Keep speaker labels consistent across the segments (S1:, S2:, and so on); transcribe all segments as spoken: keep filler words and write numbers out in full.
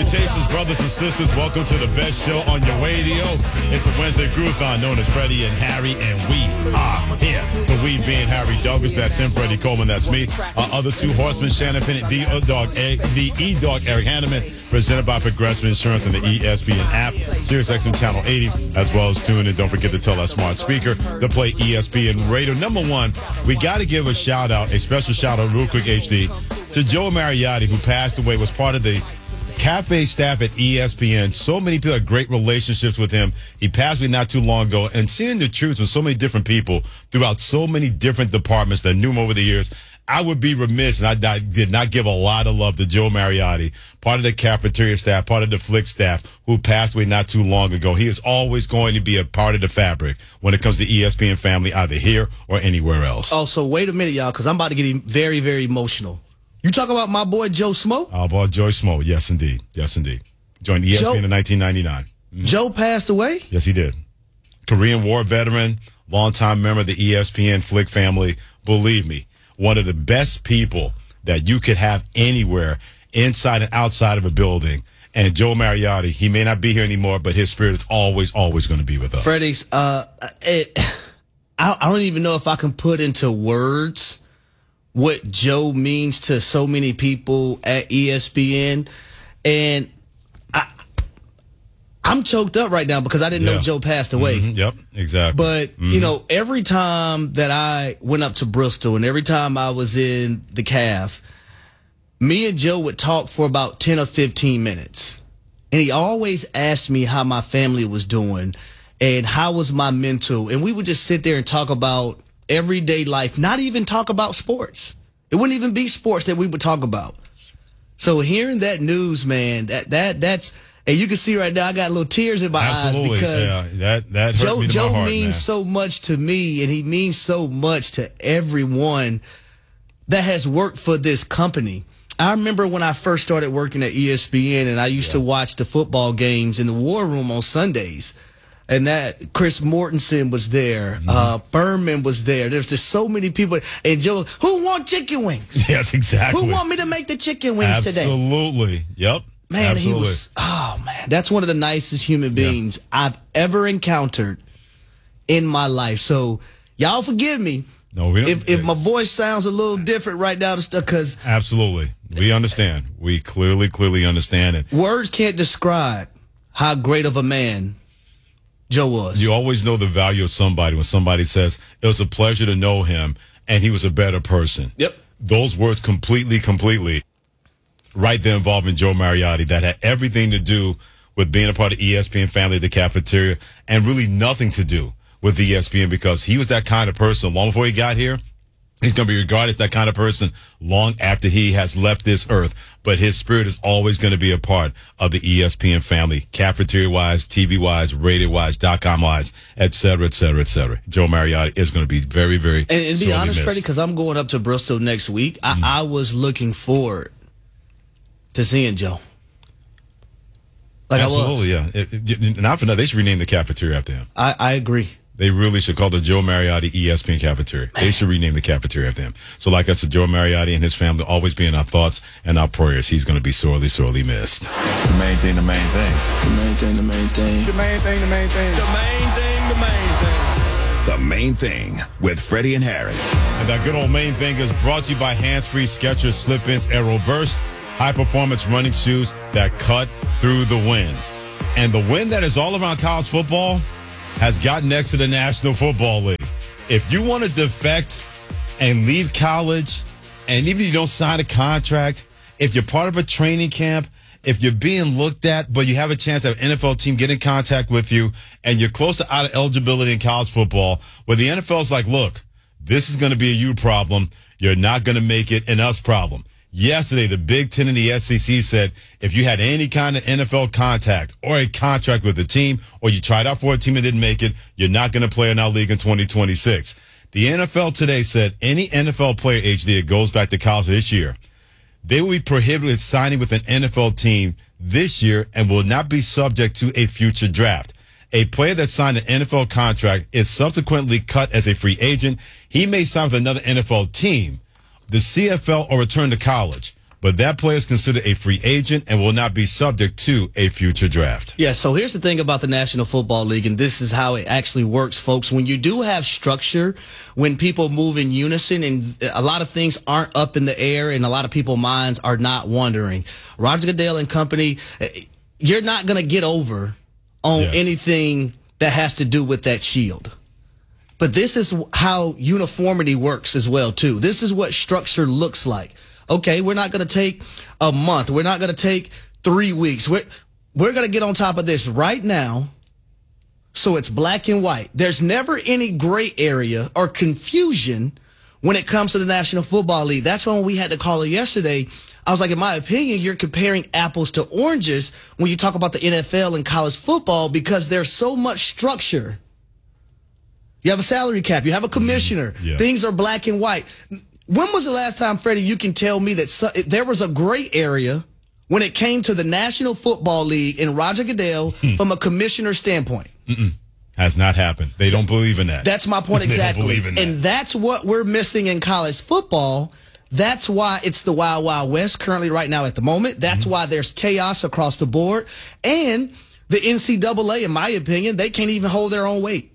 S1: Salutations, brothers and sisters. Welcome to the best show on your radio. It's the Wednesday Groovethon, known as Freddie and Harry, and we are here. The we being Harry Douglas, that's him, Freddie Coleman, that's me. Our other two horsemen, Shannon Finney, the dog, the E-Dog, Eric Hanneman, presented by Progressive Insurance and the E S P N app, SiriusXM Channel eighty, as well as tune in. Don't forget to tell that smart speaker to play E S P N Radio. Number one, we got to give a shout out, a special shout out, real quick, H D, to Joe Mariotti, who passed away, was part of the cafe staff at E S P N. So many people had great relationships with him. He passed away not too long ago, and seeing the truth with so many different people throughout so many different departments that knew him over the years, I would be remiss, and I, I did not give a lot of love to Joe Mariotti, part of the cafeteria staff, part of the Flick staff, who passed away not too long ago. He is always going to be a part of the fabric when it comes to E S P N family, either here or anywhere else.
S2: Oh, so wait a minute, y'all, because I'm about to get very, very emotional. You talk about my boy Joe Smo?
S1: Oh, boy, Joe Smo. Yes, indeed. Yes, indeed. Joined E S P N Joe, in nineteen ninety-nine. Mm-hmm.
S2: Joe passed away?
S1: Yes, he did. Korean War veteran, longtime member of the E S P N Flick family. Believe me, one of the best people that you could have anywhere, inside and outside of a building. And Joe Mariotti, he may not be here anymore, but his spirit is always, always going to be with us.
S2: Freddie's, uh, it, I, I don't even know if I can put into words what Joe means to so many people at E S P N. And I, I'm choked up right now because I didn't yeah. know Joe passed away.
S1: Mm-hmm. Yep, exactly.
S2: But,
S1: mm-hmm.
S2: you know, every time that I went up to Bristol and every time I was in the C A F, me and Joe would talk for about ten or fifteen minutes. And he always asked me how my family was doing and how was my mental. And we would just sit there and talk about everyday life, not even talk about sports. It wouldn't even be sports that we would talk about. So hearing that news, man, that that that's, and you can see right now I got little tears in my
S1: Absolutely.
S2: eyes because
S1: yeah, that that hurt
S2: Joe
S1: me to
S2: Joe
S1: my heart,
S2: means
S1: man.
S2: so much to me, and he means so much to everyone that has worked for this company. I remember when I first started working at E S P N, and I used yeah. to watch the football games in the War Room on Sundays. And that Chris Mortensen was there. Mm-hmm. Uh, Berman was there. There's just so many people. And Joe, who want chicken wings?
S1: Yes, exactly.
S2: Who want me to make the chicken wings
S1: Absolutely.
S2: today?
S1: Absolutely. Yep.
S2: Man,
S1: Absolutely.
S2: he was, oh, man. That's one of the nicest human beings yeah. I've ever encountered in my life. So, y'all forgive me.
S1: No, we don't.
S2: If, if my voice sounds a little different right now, because
S1: Absolutely. We understand. We clearly, clearly understand it.
S2: Words can't describe how great of a man Joe was.
S1: You always know the value of somebody when somebody says, it was a pleasure to know him, and he was a better person.
S2: Yep.
S1: Those words completely, completely, right there involving Joe Mariotti, that had everything to do with being a part of E S P N family, the cafeteria, and really nothing to do with E S P N because he was that kind of person long before he got here. He's going to be regarded as that kind of person long after he has left this earth. But his spirit is always going to be a part of the E S P N family, cafeteria-wise, T V-wise, radio-wise, dot-com-wise, et cetera, et cetera, et cetera. Joe Mariotti is going to be very, very
S2: And, and be honest,
S1: missed.
S2: Freddie, because I'm going up to Bristol next week, I, mm. I was looking forward to seeing Joe. Like
S1: Absolutely,
S2: I was.
S1: yeah. It, it, not for nothing, they should rename the cafeteria after him.
S2: I, I agree.
S1: They really should call the Joe Mariotti E S P N cafeteria. Man. They should rename the cafeteria after him. So like I said, Joe Mariotti and his family always be in our thoughts and our prayers. He's going to be sorely, sorely missed.
S3: The main thing, the main thing.
S4: The main thing, the main thing.
S3: The main thing, the main thing.
S4: The main thing, the main thing.
S5: The Main Thing with Freddie and Harry.
S1: And that good old Main Thing is brought to you by Hands-Free Skechers Slip-Ins Aero Burst, high-performance running shoes that cut through the wind. And the wind that is all around college football has gotten next to the National Football League. If you want to defect and leave college, and even if you don't sign a contract, if you're part of a training camp, if you're being looked at, but you have a chance to have an N F L team get in contact with you, and you're close to out of eligibility in college football, where the N F L is like, look, this is going to be a you problem. You're not going to make it an us problem. Yesterday, the Big Ten and the S E C said if you had any kind of N F L contact or a contract with a team or you tried out for a team and didn't make it, you're not going to play in our league in twenty twenty-six. The N F L today said any N F L player, H D, that goes back to college this year, they will be prohibited signing with an N F L team this year and will not be subject to a future draft. A player that signed an N F L contract is subsequently cut as a free agent. He may sign with another N F L team, the C F L, or return to college. but that player is considered a free agent and will not be subject to a future draft.
S2: Yeah, so here's the thing about the National Football League, and this is how it actually works, folks. When you do have structure, when people move in unison and a lot of things aren't up in the air and a lot of people's minds are not wondering, Roger Goodell and company, you're not going to get over on
S1: Yes.
S2: anything that has to do with that shield. But this is how uniformity works as well, too. This is what structure looks like. Okay, we're not going to take a month. We're not going to take three weeks. We're, we're going to get on top of this right now so it's black and white. There's never any gray area or confusion when it comes to the National Football League. That's when we had to call it yesterday. I was like, in my opinion, you're comparing apples to oranges when you talk about the N F L and college football because there's so much structure. You have a salary cap. You have a commissioner.
S1: Yeah.
S2: Things are black and white. When was the last time, Freddie, you can tell me that so, there was a gray area when it came to the National Football League and Roger Goodell
S1: Hmm.
S2: from a commissioner standpoint?
S1: Mm-mm. Has not happened. They don't believe in that.
S2: That's my point exactly.
S1: They don't believe in that.
S2: And that's what we're missing in college football. That's why it's the Wild Wild West currently right now at the moment. That's
S1: Mm-hmm.
S2: why there's chaos across the board. And the N C double A, in my opinion, they can't even hold their own weight.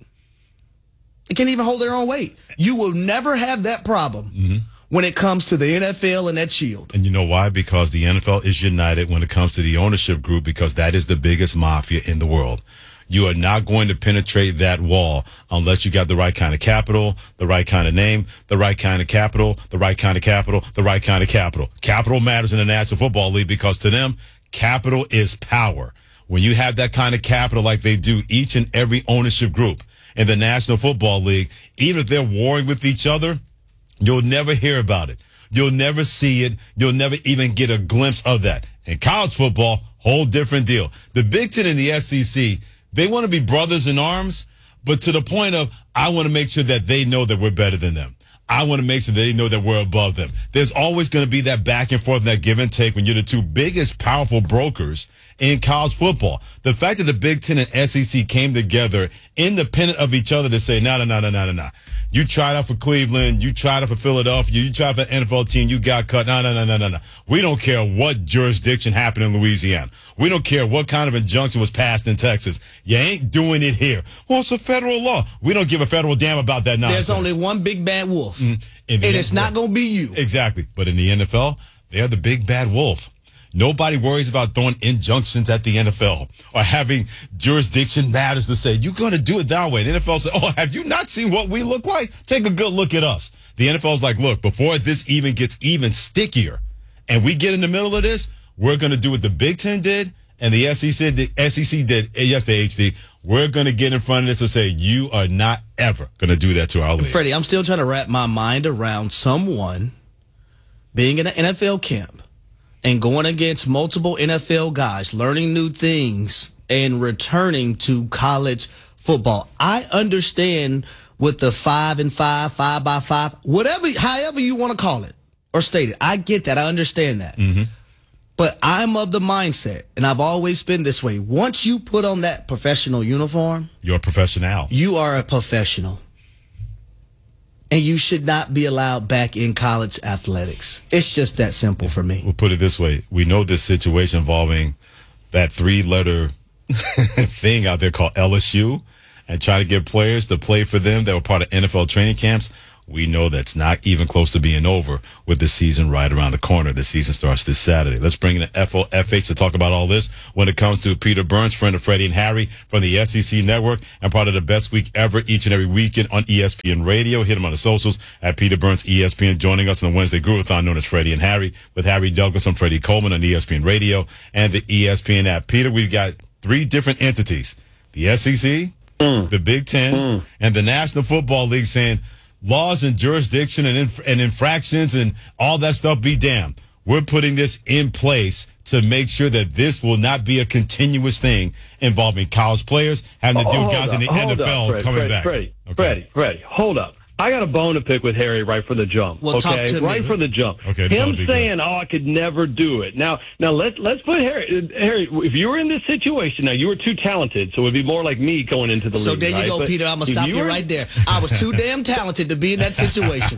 S2: They can't even hold their own weight. You will never have that problem
S1: Mm-hmm.
S2: when it comes to the N F L and that shield.
S1: And you know why? Because the N F L is united when it comes to the ownership group because that is the biggest mafia in the world. You are not going to penetrate that wall unless you got the right kind of capital, the right kind of name, the right kind of capital, the right kind of capital, the right kind of capital. Capital matters in the National Football League because to them, capital is power. When you have that kind of capital like they do each and every ownership group in the National Football League, even if they're warring with each other, you'll never hear about it. You'll never see it. You'll never even get a glimpse of that. In college football, whole different deal. The Big Ten and the S E C, they want to be brothers in arms, but to the point of, I want to make sure that they know that we're better than them. I want to make sure they know that we're above them. There's always going to be that back and forth, that give and take when you're the two biggest powerful brokers in college football. The fact that the Big Ten and S E C came together independent of each other to say, no, no, no, no, no, no, no. You tried out for Cleveland. You tried out for Philadelphia. You tried for an N F L team. You got cut. No, no, no, no, no, no. We don't care what jurisdiction happened in Louisiana. We don't care what kind of injunction was passed in Texas. You ain't doing it here. Well, it's a federal law. We don't give a federal damn about that nonsense.
S2: There's only one big bad wolf,
S1: Mm,
S2: and
S1: the
S2: it's
S1: N F L
S2: not going to be you.
S1: Exactly. But in the N F L, they're the big bad wolf. Nobody worries about throwing injunctions at the N F L or having jurisdiction matters to say, you're going to do it that way. The N F L says, oh, have you not seen what we look like? Take a good look at us. The N F L's like, look, before this even gets even stickier and we get in the middle of this, we're going to do what the Big Ten did and the S E C did. The S E C did yesterday, H D. We're going to get in front of this and say, you are not ever going to do that to our league.
S2: Freddie, I'm still trying to wrap my mind around someone being in an N F L camp and going against multiple N F L guys, learning new things, and returning to college football. I understand with the five and five, five by five, whatever, however you want to call it or state it. I get that. I understand that.
S1: Mm-hmm.
S2: But I'm of the mindset, and I've always been this way. Once you put on that professional uniform,
S1: You're a professional.
S2: you are a professional. And you should not be allowed back in college athletics. It's just that simple for me.
S1: We'll put it this way. We know this situation involving that three-letter thing out there called L S U and trying to get players to play for them that were part of N F L training camps. We know that's not even close to being over with the season right around the corner. The season starts this Saturday. Let's bring in the F O F H to talk about all this when it comes to Peter Burns, friend of Freddie and Harry from the S E C Network and part of the best week ever each and every weekend on E S P N Radio. Hit him on the socials at Peter Burns E S P N. Joining us on the Wednesday Groovathon known as Freddie and Harry with Harry Douglas. I'm Freddie Coleman on E S P N Radio and the E S P N app. Peter, we've got three different entities. The S E C, mm. the Big Ten, mm. and the National Football League saying, laws and jurisdiction and, inf- and infractions and all that stuff be damned. We're putting this in place to make sure that this will not be a continuous thing involving college players having to
S6: Oh,
S1: deal with
S6: hold
S1: guys
S6: up,
S1: in the
S6: hold
S1: N F L
S6: up, Fred,
S1: coming
S6: Fred,
S1: back.
S6: Freddie,
S1: Okay.
S6: Freddie, Freddie, hold up. I got a bone to pick with Harry right from the jump.
S2: Well, talk
S6: okay,
S2: to
S6: right
S2: me.
S6: from the jump.
S1: Okay, this ought to
S6: Him
S1: be
S6: saying,
S1: good.
S6: "Oh, I could never do it." Now, now let's let's put Harry. Harry, if you were in this situation, now you were too talented, so it would be more like me going into the
S2: So
S6: league.
S2: there you
S6: right?
S2: go,
S6: But
S2: Peter. I'm going to
S6: if
S2: stop you
S6: were-
S2: right there. I was too damn talented to be in that situation.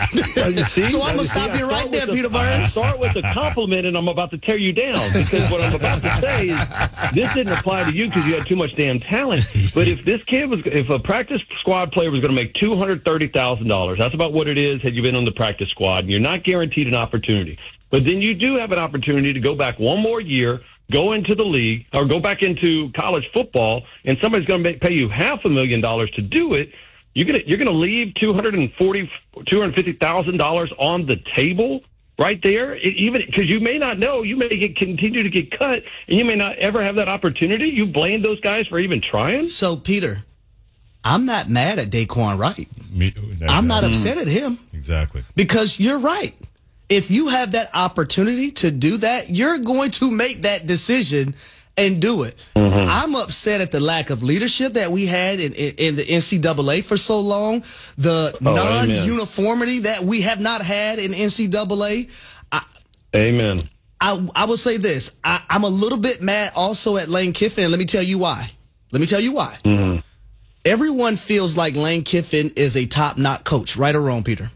S6: Well, you see?
S2: So I'm
S6: Now,
S2: gonna
S6: you
S2: stop
S6: see,
S2: you
S6: I
S2: right
S6: start
S2: there,
S6: with
S2: Peter
S6: the- I
S2: Burns.
S6: start with a compliment, and I'm about to tear you down because what I'm about to say is this didn't apply to you because you had too much damn talent. But if this kid was, if a practice squad player was going to make two hundred thirty thousand dollars, that's about what it is had you been on the practice squad, and you're not guaranteed an opportunity. But then you do have an opportunity to go back one more year, go into the league, or go back into college football, and somebody's going to pay you half a million dollars to do it. You're gonna you're gonna leave two hundred and forty, two hundred fifty thousand dollars on the table right there, it, even because you may not know, you may get continue to get cut, and you may not ever have that opportunity. You blame those guys for even trying.
S2: So, Peter, I'm not mad at Daquan Wright.
S1: Me,
S2: I'm not upset at him
S1: Exactly.
S2: because you're right. If you have that opportunity to do that, you're going to make that decision and do it. Mm-hmm. I'm upset at the lack of leadership that we had in, in, in the N C double A for so long, the
S6: Oh,
S2: non-uniformity that we have not had in N C double A. I,
S6: Amen.
S2: I, I will say this. I, I'm a little bit mad also at Lane Kiffin. Let me tell you why. Let me tell you why.
S6: Mm-hmm.
S2: Everyone feels like Lane Kiffin is a top-notch coach, right or wrong, Peter?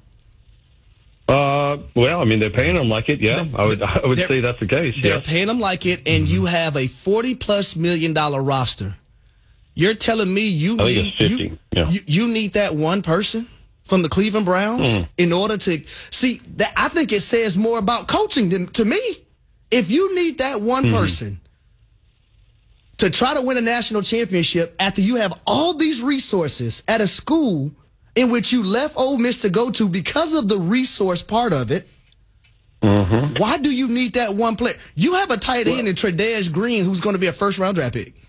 S6: Uh, well, I mean, they're paying them like it. Yeah, I would I would
S2: They're-
S6: say that's the case.
S2: They're
S6: Yes.
S2: paying them like it, and you have a forty-plus million dollar roster. You're telling me you
S6: I think
S2: need
S6: it's fifty,
S2: you,
S6: yeah.
S2: you, you need that one person from the Cleveland Browns
S6: Mm.
S2: in order to see that. I think it says more about coaching than to me. If you need that one
S6: Mm.
S2: person to try to win a national championship after you have all these resources at a school in which you left Ole Miss to go to because of the resource part of it,
S6: Mm-hmm.
S2: why do you need that one player? You have a tight end in Tre'Davious Green who's going to be a first round draft pick.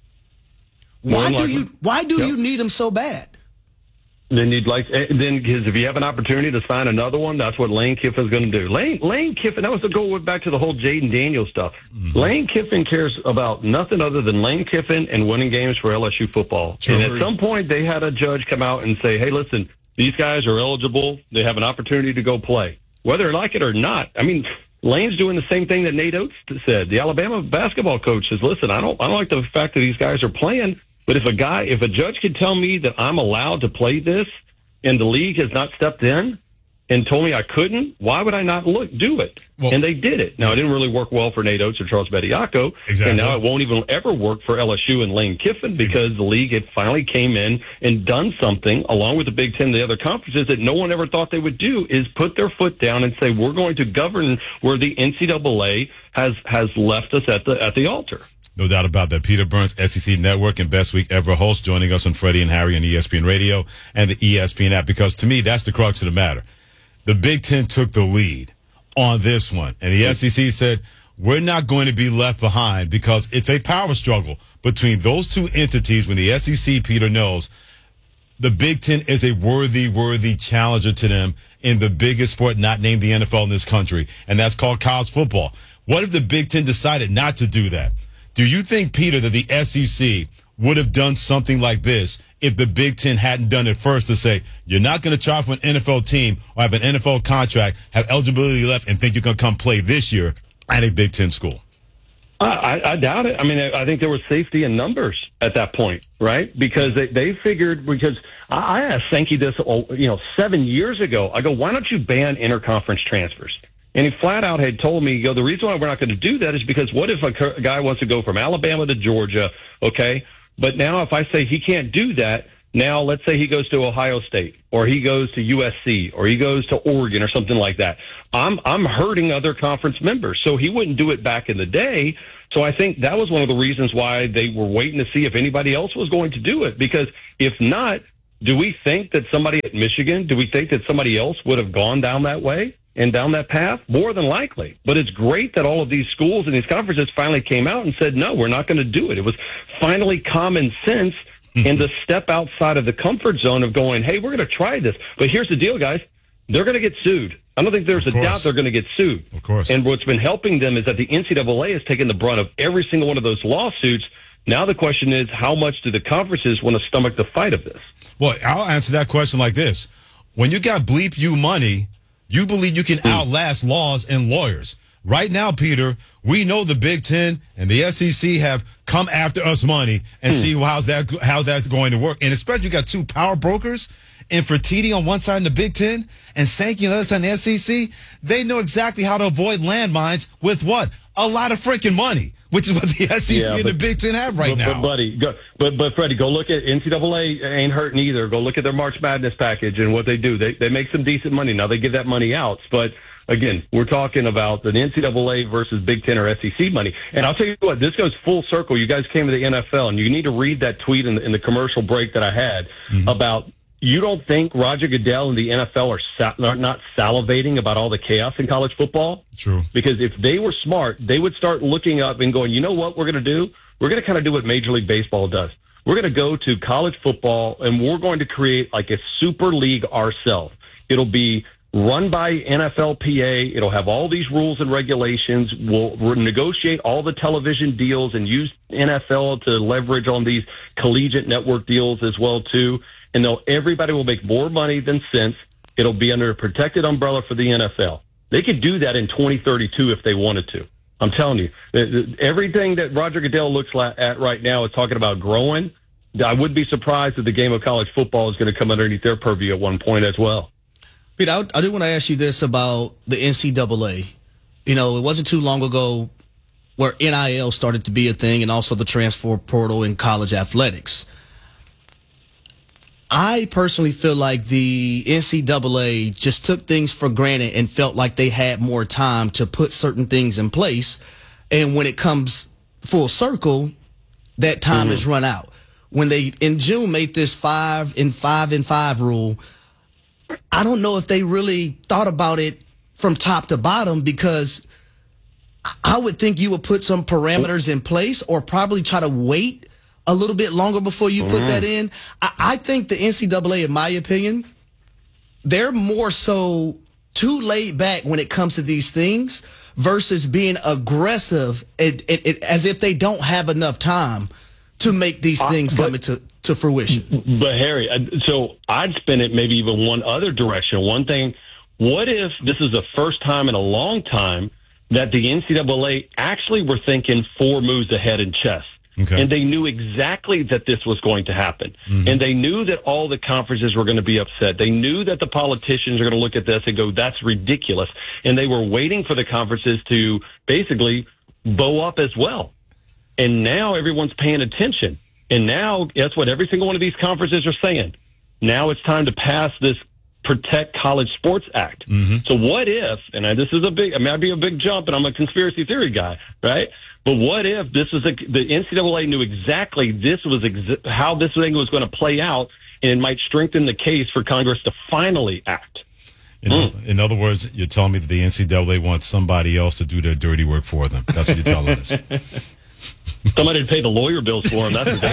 S6: More
S2: Why
S6: than
S2: do
S6: likely.
S2: you why do
S6: Yep.
S2: you need him so bad?
S6: Then you'd like, eh, then because if you have an opportunity to sign another one, that's what Lane Kiffin's going to do. Lane Lane Kiffin, that was to go back to the whole Jaden Daniels stuff.
S1: Mm-hmm.
S6: Lane Kiffin cares about nothing other than Lane Kiffin and winning games for L S U football.
S1: True.
S6: And at some point, they had a judge come out and say, "Hey, listen, these guys are eligible. They have an opportunity to go play, whether they like it or not." I mean, Lane's doing the same thing that Nate Oates said. The Alabama basketball coach says, "Listen, I don't, I don't like the fact that these guys are playing, but if a guy, if a judge could tell me that I'm allowed to play this, and the league has not stepped in and told me I couldn't, why would I not look do it?"
S1: Well,
S6: and they did it. Now, it didn't really work well for Nate Oates or Charles Bediako.
S1: Exactly.
S6: And now it won't even ever work for L S U and Lane Kiffin because the league had finally came in and done something, along with the Big Ten and the other conferences, that no one ever thought they would do, is put their foot down and say, we're going to govern where the N C double A has, has left us at the, at the altar.
S1: No doubt about that. Peter Burns, S E C Network and Best Week Ever host, joining us on Freddie and Harry on E S P N Radio and the E S P N app, because to me, that's the crux of the matter. The Big Ten took the lead on this one, and the S E C said, we're not going to be left behind because it's a power struggle between those two entities. When the S E C, Peter, knows the Big Ten is a worthy, worthy challenger to them in the biggest sport not named the N F L in this country, and that's called college football. What if the Big Ten decided not to do that? Do you think, Peter, that the S E C would have done something like this if the Big Ten hadn't done it first, to say, you're not going to try for an N F L team or have an N F L contract, have eligibility left, and think you're going to come play this year at a Big Ten school?
S6: I, I doubt it. I mean, I think there was safety in numbers at that point, right? Because they, they figured, because I I asked Sankey this, you know, seven years ago. I go, why don't you ban interconference transfers? And he flat out had told me, you know, the reason why we're not going to do that is because what if a, a guy wants to go from Alabama to Georgia, okay? But now if I say he can't do that, now let's say he goes to Ohio State or he goes to U S C or he goes to Oregon or something like that. I'm I'm hurting other conference members. So he wouldn't do it back in the day. So I think that was one of the reasons why they were waiting to see if anybody else was going to do it. Because if not, do we think that somebody at Michigan, do we think that somebody else would have gone down that way and down that path? More than likely. But it's great that all of these schools and these conferences finally came out and said, no, we're not going to do it. It was finally common sense and to step outside of the comfort zone of going, hey, we're going to try this. But here's the deal, guys. They're going to get sued. I don't think there's a doubt they're going to get sued.
S1: Of course.
S6: And what's been helping them is that the N C double A has taken the brunt of every single one of those lawsuits. Now the question is, how much do the conferences want to stomach the fight of this?
S1: Well, I'll answer that question like this. When you got bleep you money, you believe you can outlast laws and lawyers. Right now, Peter, we know the Big Ten and the S E C have come after us money and see how's that how that's going to work. And especially you got two power brokers and Fertitti on one side in the Big Ten and Sankey on the other side in the S E C, they know exactly how to avoid landmines with what? A lot of freaking money, which is what the S E C
S6: yeah,
S1: and
S6: but,
S1: the Big Ten have right
S6: but,
S1: now.
S6: But, buddy, go, but, but, Freddie, go look at N C double A ain't hurting either. Go look at their March Madness package and what they do. They, they make some decent money. Now, they give that money out, but again, we're talking about the N C double A versus Big Ten or S E C money. And I'll tell you what, this goes full circle. You guys came to the N F L, and you need to read that tweet in the, in the commercial break that I had mm-hmm. about you don't think Roger Goodell and the N F L are, sa- are not salivating about all the chaos in college football?
S1: True.
S6: Because if they were smart, they would start looking up and going, you know what we're going to do? We're going to kind of do what Major League Baseball does. We're going to go to college football, and we're going to create like a super league ourselves. It'll be run by N F L P A. It'll have all these rules and regulations. We'll, we'll negotiate all the television deals and use N F L to leverage on these collegiate network deals as well, too. And they'll, everybody will make more money than sense. It'll be under a protected umbrella for the N F L. They could do that in twenty thirty-two if they wanted to. I'm telling you, everything that Roger Goodell looks at right now is talking about growing. I wouldn't be surprised if the game of college football is going to come underneath their purview at one point as well.
S2: Pete, I, I do want to ask you this about the N C double A. You know, it wasn't too long ago where N I L started to be a thing and also the transfer portal in college athletics. I personally feel like the N C double A just took things for granted and felt like they had more time to put certain things in place. And when it comes full circle, that time mm. has run out. When they, in June, made this five and five and five rule, I don't know if they really thought about it from top to bottom, because I would think you would put some parameters in place or probably try to wait a little bit longer before you put mm-hmm. that in. I, I think the N C double A, in my opinion, they're more so too laid back when it comes to these things versus being aggressive it, it, it, as if they don't have enough time to make these things uh, but, come into to fruition.
S6: But, Harry, so I'd spin it maybe even one other direction. One thing, what if this is the first time in a long time that the N C double A actually were thinking four moves ahead in chess? Okay. And they knew exactly that this was going to happen. Mm-hmm. And they knew that all the conferences were going to be upset. They knew that the politicians are going to look at this and go, that's ridiculous. And they were waiting for the conferences to basically bow up as well. And now everyone's paying attention. And now that's what every single one of these conferences are saying. Now it's time to pass this Protect College Sports Act. Mm-hmm. So what if, and this is a big, I mean, I'd be a big jump, and I'm a conspiracy theory guy, right? But what if this is a, the N C double A knew exactly this was ex- how this thing was going to play out, and it might strengthen the case for Congress to finally act.
S1: In, mm. in other words, you're telling me that the N C double A wants somebody else to do their dirty work for them. That's what you're telling us.
S6: Somebody to pay the lawyer bills for them. That's what they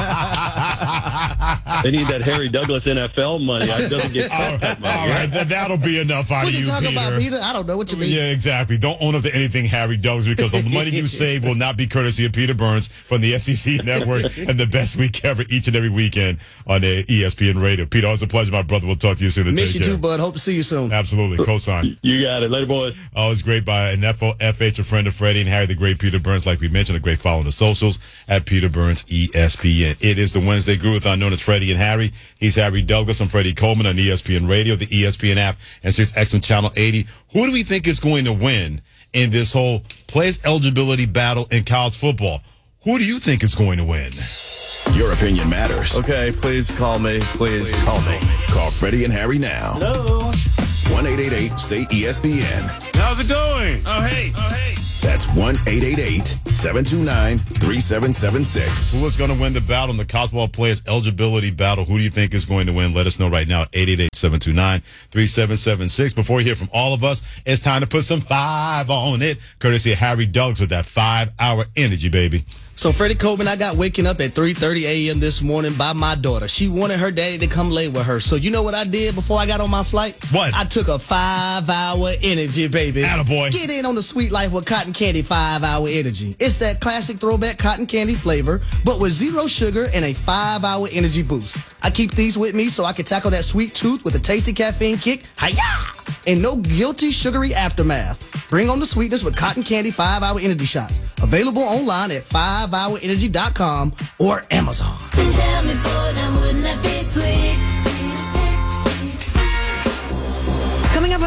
S6: They need that Harry Douglas N F L money. I doesn't get
S1: all,
S6: that money.
S1: All right, that, that'll be enough out
S2: what
S1: of you,
S2: talking
S1: Peter.
S2: About, Peter. I don't know what you mean.
S1: Yeah, exactly. Don't own up to anything Harry Douglas, because the money you save will not be courtesy of Peter Burns from the S E C Network and the best week ever each and every weekend on the E S P N Radio. Peter, always a pleasure, my brother. We'll talk to you soon.
S2: Miss
S1: you
S2: care. too, bud. Hope to see you soon.
S1: Absolutely. Cosign.
S6: You got it. Later, boys.
S1: Always great by an F H, a friend of Freddie and Harry, the great Peter Burns, like we mentioned, a great follow on the socials at Peter Burns E S P N. It is the Wednesday Groove-a-thon known as Freddie and Harry. He's Harry Douglas. I'm Freddie Coleman on E S P N Radio, the E S P N app, and six X M Channel eighty. Who do we think is going to win in this whole players eligibility battle in college football? Who do you think is going to win?
S5: Your opinion matters.
S4: Okay, please call me. Please, please call me.
S5: Call Freddie and Harry now.
S2: Hello.
S5: one eight eight eight say E S P N.
S4: How's it going? Oh, hey. Oh, hey.
S5: That's one eight eight eight, seven two nine, three seven seven six.
S1: Who is going to win the battle in the college football players eligibility battle? Who do you think is going to win? Let us know right now at eight eight eight, seven two nine, three seven seven six. Before you hear from all of us, it's time to put some five on it, courtesy of Harry Douglas with that five-hour energy, baby.
S2: So, Freddie Coleman, I got waking up at three thirty a.m. this morning by my daughter. She wanted her daddy to come lay with her. So, you know what I did before I got on my flight?
S1: What?
S2: I took a five-hour energy, baby.
S1: Attaboy.
S2: Get in on the sweet life with Cotton Candy five-hour energy. It's that classic throwback cotton candy flavor, but with zero sugar and a five-hour energy boost. I keep these with me so I can tackle that sweet tooth with a tasty caffeine kick. Hi-ya! And no guilty sugary aftermath. Bring on the sweetness with Cotton Candy five-hour energy shots. Available online at five hour energy dot com or Amazon.
S7: Tell me, boy, now wouldn't that be sweet?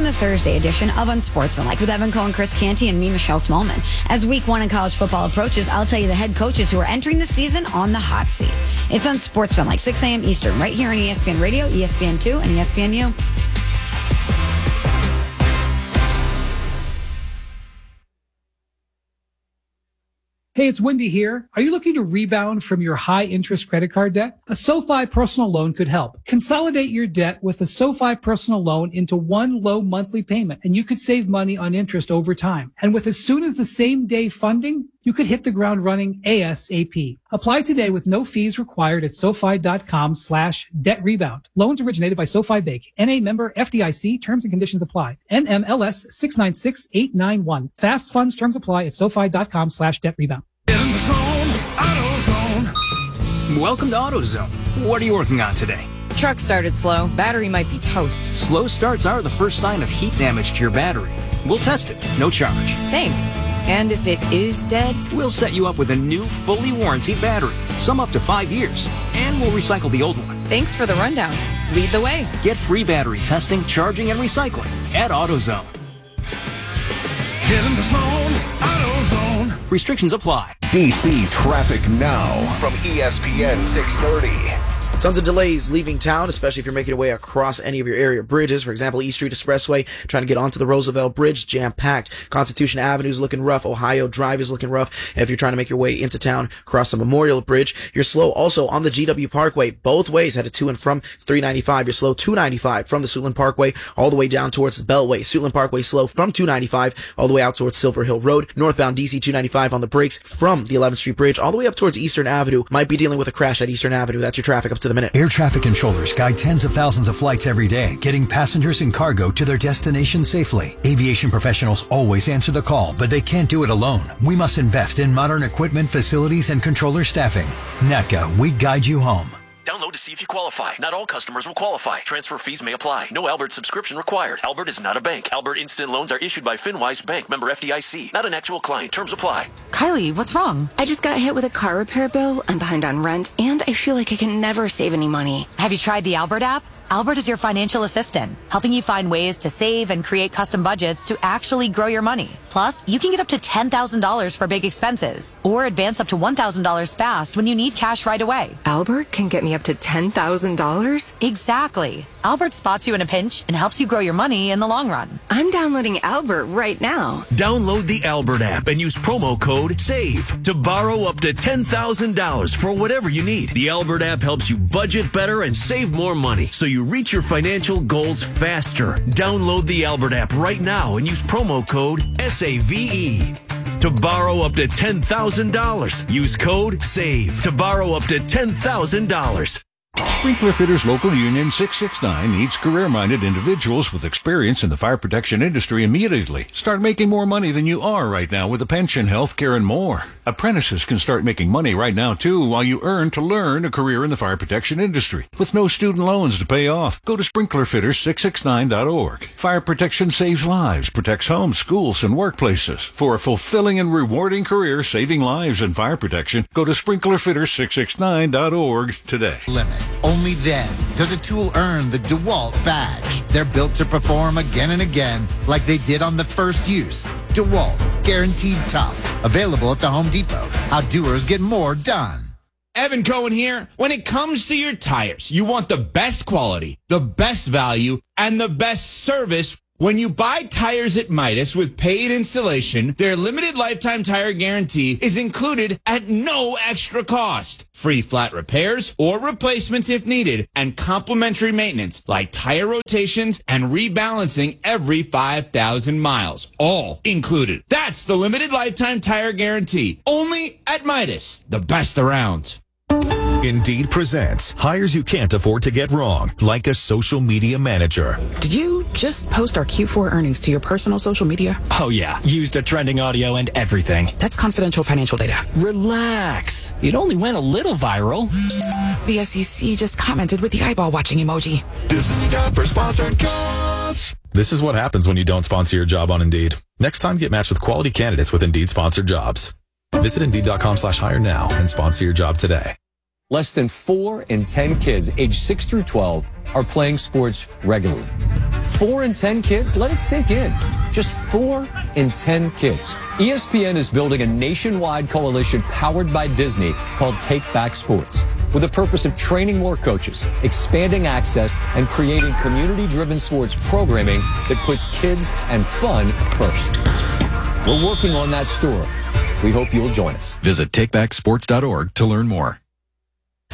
S7: the Thursday edition of Unsportsmanlike with Evan Cohen, Chris Canty, and me, Michelle Smallman. As week one in college football approaches, I'll tell you the head coaches who are entering the season on the hot seat. It's Unsportsmanlike, six a.m. Eastern, right here on E S P N Radio, E S P N two, and E S P N U.
S8: Hey, it's Wendy here. Are you looking to rebound from your high-interest credit card debt? A SoFi personal loan could help. Consolidate your debt with a SoFi personal loan into one low monthly payment, and you could save money on interest over time. And with as soon as the same day funding, you could hit the ground running ASAP. Apply today with no fees required at SoFi.com slash debt rebound. Loans originated by SoFi Bank. N A member F D I C. Terms and conditions apply. N M L S six nine six eight nine one. Fast funds terms apply at SoFi.com slash debt rebound.
S9: Get in the zone, AutoZone. Welcome to AutoZone. What are you working on today?
S10: Truck started slow. Battery might be toast.
S9: Slow starts are the first sign of heat damage to your battery. We'll test it. No charge.
S10: Thanks. And if it is dead?
S9: We'll set you up with a new, fully warranted battery. Some up to five years. And we'll recycle the old one.
S10: Thanks for the rundown. Lead the way.
S9: Get free battery testing, charging, and recycling at AutoZone.
S11: Get in the zone, AutoZone.
S9: Restrictions apply.
S5: D C traffic now from E S P N six thirty.
S12: Tons of delays leaving town, especially if you're making your way across any of your area bridges. For example, East Street Expressway, trying to get onto the Roosevelt Bridge, jam-packed. Constitution Avenue is looking rough. Ohio Drive is looking rough. If you're trying to make your way into town, across the Memorial Bridge, you're slow also on the G W Parkway. Both ways headed to and from three ninety-five. You're slow two ninety-five from the Suitland Parkway all the way down towards the Beltway. Suitland Parkway slow from two ninety-five all the way out towards Silver Hill Road. Northbound D C two ninety-five on the brakes from the eleventh Street Bridge all the way up towards Eastern Avenue. Might be dealing with a crash at Eastern Avenue. That's your traffic up to the minute.
S13: Air traffic controllers guide tens of thousands of flights every day, getting passengers and cargo to their destination safely. Aviation professionals always answer the call, but they can't do it alone. We must invest in modern equipment, facilities, and controller staffing. N A T C A, we guide you home.
S14: Download to see if you qualify. Not all customers will qualify. Transfer fees may apply. No Albert subscription required. Albert is not a bank. Albert Instant Loans are issued by FinWise Bank, member F D I C. Not an actual client. Terms apply.
S15: Kylie, what's wrong? I just got hit with a car repair bill. I'm behind on rent, and I feel like I can never save any money.
S16: Have you tried the Albert app? Albert is your financial assistant, helping you find ways to save and create custom budgets to actually grow your money. Plus, you can get up to ten thousand dollars for big expenses, or advance up to one thousand dollars fast when you need cash right away.
S15: Albert can get me up to ten thousand dollars?
S16: Exactly. Albert spots you in a pinch and helps you grow your money in the long run.
S15: I'm downloading Albert right now.
S14: Download the Albert app and use promo code SAVE to borrow up to ten thousand dollars for whatever you need. The Albert app helps you budget better and save more money, so you reach your financial goals faster. Download the Albert app right now and use promo code S A V E to borrow up to ten thousand dollars. Use code SAVE to borrow up to ten thousand dollars.
S17: Sprinkler Fitters Local Union six six nine needs career-minded individuals with experience in the fire protection industry immediately. Start making more money than you are right now with a pension, health care, and more. Apprentices can start making money right now, too, while you earn to learn a career in the fire protection industry. With no student loans to pay off, go to sprinkler fitters six six nine dot org. Fire protection saves lives, protects homes, schools, and workplaces. For a fulfilling and rewarding career saving lives in fire protection, go to sprinkler fitters six six nine dot org today.
S18: Limit. Only then does a tool earn the DeWalt badge. They're built to perform again and again like they did on the first use. DeWalt, guaranteed tough. Available at the Home Depot. How doers get more done.
S19: Evan Cohen here. When it comes to your tires, you want the best quality, the best value, and the best service. When you buy tires at Midas with paid installation, their limited lifetime tire guarantee is included at no extra cost. Free flat repairs or replacements if needed, and complimentary maintenance like tire rotations and rebalancing every five thousand miles. All included. That's the limited lifetime tire guarantee. Only at Midas, the best around.
S20: Indeed presents hires you can't afford to get wrong, like a social media manager.
S21: Did you just post our Q four earnings to your personal social media?
S22: Oh yeah, used a trending audio and everything.
S21: That's confidential financial data.
S22: Relax. It only went a little viral.
S21: The S E C just commented with the eyeball watching emoji.
S20: This is the time for sponsored jobs. This is what happens when you don't sponsor your job on Indeed. Next time, get matched with quality candidates with Indeed sponsored jobs. Visit Indeed.com slash hire now and sponsor your job today.
S23: Less than four in ten kids aged six through twelve are playing sports regularly.
S3: Four in ten kids? Let it sink in. Just four in ten kids. E S P N is building a nationwide coalition powered by Disney called Take Back Sports, with the purpose of training more coaches, expanding access, and creating community-driven sports programming that puts kids and fun first. We're working on that story. We hope you'll join us.
S6: Visit take back sports dot org to learn more.